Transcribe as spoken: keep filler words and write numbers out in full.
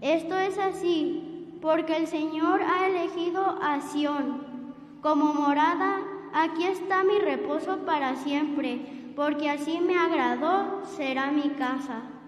Esto es así, porque el Señor ha elegido a Sión como morada. Aquí está mi reposo para siempre, porque así me agradó, será mi casa.